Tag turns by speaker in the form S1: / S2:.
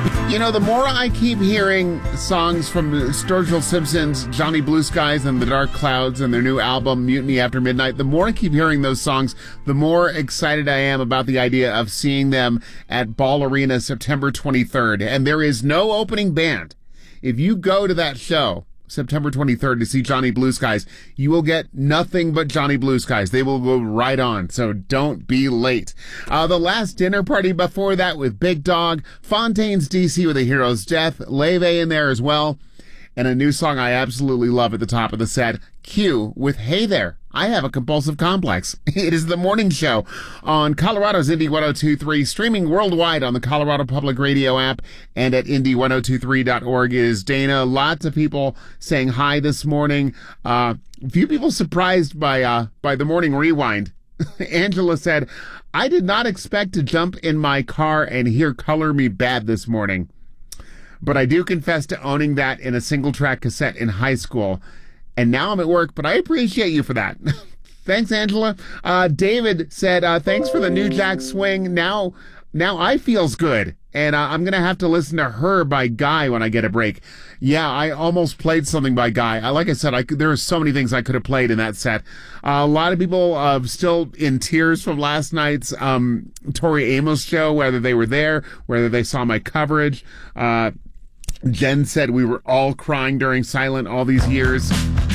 S1: You know, the more I keep hearing songs from Sturgill Simpson's Johnny Blue Skies and the Dark Clouds and their new album, Mutiny After Midnight, the more I keep hearing those songs, the more excited I am about the idea of seeing them at Ball Arena September 23rd. And there is no opening band. If you go to that show, September 23rd, to see Johnny Blue Skies, you will get nothing but Johnny Blue Skies. They will go right on, so don't be late. The Last Dinner Party before that with Big Dog, Fontaine's DC with A Hero's Death, Leve in there as well, and a new song I absolutely love at the top of the set, Q with Hey There, I Have a Compulsive Complex. It is the morning show on Colorado's Indie 102.3, streaming worldwide on the Colorado Public Radio app and at indie1023.org. It is Dana. Lots of people saying hi this morning. Few people surprised by the morning rewind. Angela said, I did not expect to jump in my car and hear Color Me Bad this morning, but I do confess to owning that in a single track cassette in high school. And now I'm at work, but I appreciate you for that. Thanks, Angela. David said, thanks for the New Jack Swing. Now I feels good. And I'm going to have to listen to Her by Guy when I get a break. Yeah, I almost played something by Guy. Like I said, there are so many things I could have played in that set. A lot of people still in tears from last night's Tori Amos show, whether they were there, whether they saw my coverage. Jen said we were all crying during Silent all these years.